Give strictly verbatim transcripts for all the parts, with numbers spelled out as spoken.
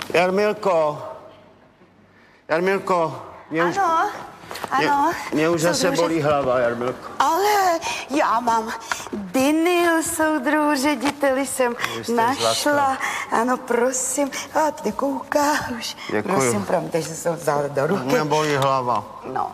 Jarmilko, Jarmilko, mě už, ano, ano. Mě, mě už zase bolí hlava, Jarmilko. Ale já mám Dinyl, soudruhu řediteli, jsem našla. Zlatka. Ano, prosím. A ty kouká už. Děkuju. Prosím, promiňte, že jsem vzala do ruky. Mě bolí hlava. No.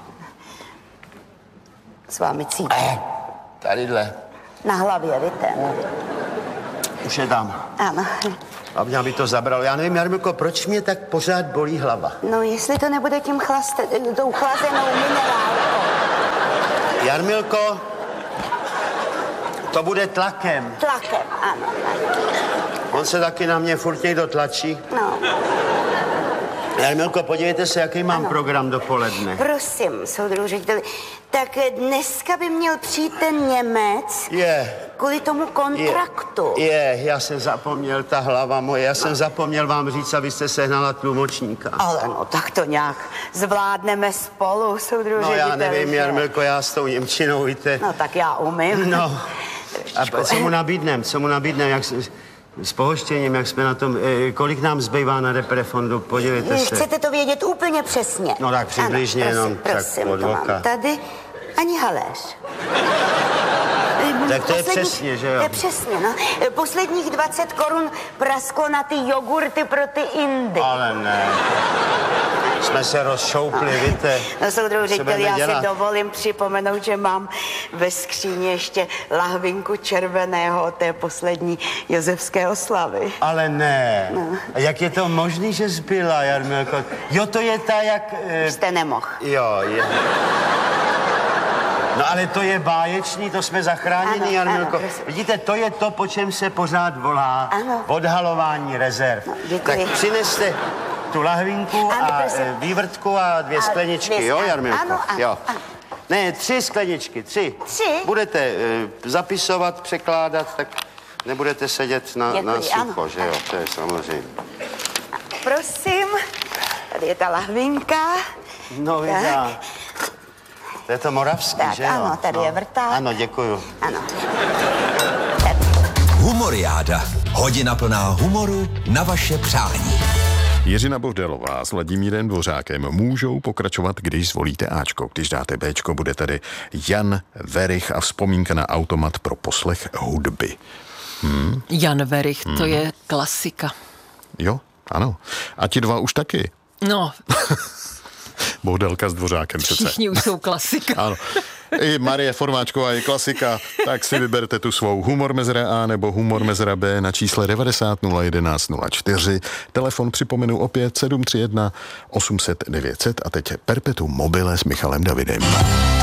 S vámi cítím. Eh, tadyhle. Na hlavě, víte? Už je tam. Ano. A mě by to zabralo. Já nevím, Jarmilko, proč mě tak pořád bolí hlava? No, jestli to nebude tím chlaste, tou chlazenou minerálkou. Jarmilko, to bude tlakem. Tlakem, ano. On se taky na mě furt někdo tlačí. No. Jarmilko, podívejte se, jaký mám ano. program dopoledne. Prosím, soudruhu řediteli, tak dneska by měl přijít ten Němec. Je. Yeah. Kvůli tomu kontraktu. Je, yeah, yeah, já jsem zapomněl, ta hlava moje, já jsem zapomněl vám říct, abyste sehnala tlumočníka. Ale no, tak to nějak zvládneme spolu, soudruhu No řediteli. já nevím, Jarmilko, já s tou němčinou, víte. No tak já umím. No, a co mu nabídnem, co mu nabídnem, jak s, s pohoštěním, jak jsme na tom, eh, kolik nám zbývá na reprefondu, podívejte se. Chcete to vědět úplně přesně? No tak přibližně, ano, jenom prosím, tak od to oka. mám tady ani haléř. Tak to je přesně, že jo? To je přesně, no. Posledních dvacet korun prasklo na ty jogurty pro ty Indy. Ale ne. Jsme se rozšoupli, no. Víte. No, soudruhu řediteli, já dělat? si dovolím připomenout, že mám ve skříni ještě lahvinku červeného té poslední josefské oslavy. Ale ne. No. A jak je to možný, že zbyla, Jarmilko? Jo, to je ta, jak... E... Jste nemohl. Jo, je... No ale to je báječný, to jsme zachráněni, ano, Jarmilko. ano, vidíte, to je to, po čem se pořád volá. Ano. Odhalování rezerv. No, děkuji. Tak přineste tu lahvinku ano, a prosím. e, vývrtku a dvě A skleničky, dvě, jo, ano, Jarmilko? ano, ano, jo. ano. Ne, tři skleničky, tři. Tři? Budete e, zapisovat, překládat, tak nebudete sedět na, Děkuji, na sucho, ano. že jo, to je samozřejmě. Prosím, tady je ta lahvinka. No, vidá. To je to moravský, Tak, že jo? ano, tady no. je vrták. Ano, děkuju. Ano. Humoriáda. Hodina plná humoru na vaše přání. Jiřina Bohdelová s Vladimírem Dvořákem můžou pokračovat, když zvolíte Ačko. Když dáte Béčko, bude tady Jan Werich a vzpomínka na automat pro poslech hudby. Hmm? Jan Werich, hmm. to je klasika. Jo, ano. A ti dva už taky. No. Bohdelka s Dvořákem přece. Všichni už jsou klasika. Ano. I Marie Formáčková je klasika, tak si vyberte tu svou Humor mezera A nebo Humor mezera B na čísle devadesát nula jedenáct nula čtyři. Telefon připomenu opět sedm tři jedna osm set devět set a teď Perpetuum mobile s Michalem Davidem.